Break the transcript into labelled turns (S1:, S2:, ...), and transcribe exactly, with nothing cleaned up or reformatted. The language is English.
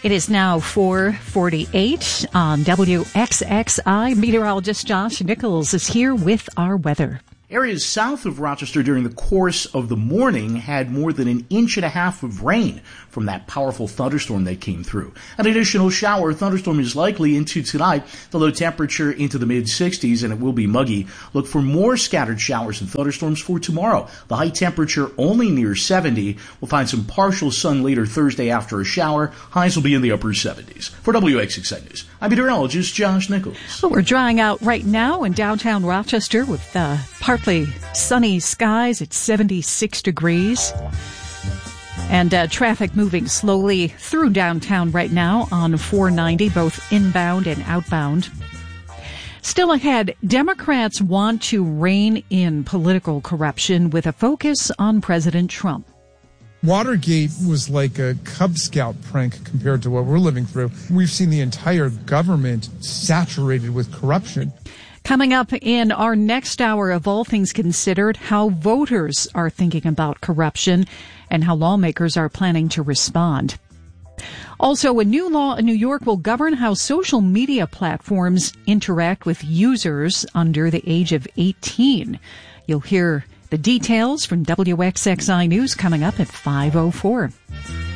S1: It is now four forty-eight on W X X I. Meteorologist Josh Nichols is here with our weather.
S2: Areas south of Rochester during the course of the morning had more than an inch and a half of rain from that powerful thunderstorm that came through. An additional shower thunderstorm is likely into tonight, the low temperature into the mid sixties, and it will be muggy. Look for more scattered showers and thunderstorms for tomorrow. The high temperature only near seventy. We'll find some partial sun later Thursday after a shower. Highs will be in the upper seventies. For W X X I News, I'm meteorologist Josh Nichols.
S1: Well, we're drying out right now in downtown Rochester with uh, partly sunny skies. It's seventy-six degrees. And uh, traffic moving slowly through downtown right now on four ninety, both inbound and outbound. Still ahead, Democrats want to rein in political corruption with a focus on President Trump.
S3: Watergate was like a Cub Scout prank compared to what we're living through. We've seen the entire government saturated with corruption.
S1: Coming up in our next hour of All Things Considered, how voters are thinking about corruption and how lawmakers are planning to respond. Also, a new law in New York will govern how social media platforms interact with users under the age of eighteen. You'll hear the details from W X X I News coming up at five oh four.